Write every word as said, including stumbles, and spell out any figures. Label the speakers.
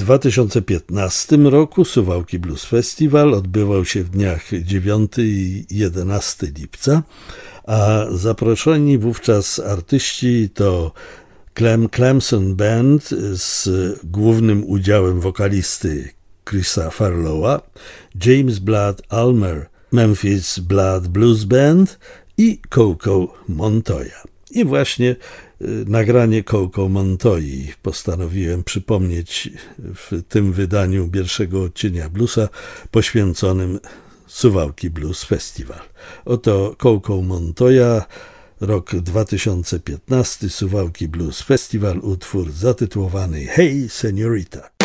Speaker 1: dwa tysiące piętnastym roku Suwałki Blues Festival odbywał się w dniach dziewiątego i jedenastego lipca, a zaproszeni wówczas artyści to Clem Clemson Band z głównym udziałem wokalisty Chrisa Farlowa, James Blood Ulmer Memphis Blood Blues Band i Coco Montoya. I właśnie y, nagranie Coco Montoi postanowiłem przypomnieć w tym wydaniu pierwszego odcienia bluesa poświęconym Suwałki Blues Festival. Oto Coco Montoya, rok dwa tysiące piętnasty, Suwałki Blues Festival, utwór zatytułowany Hey Señorita.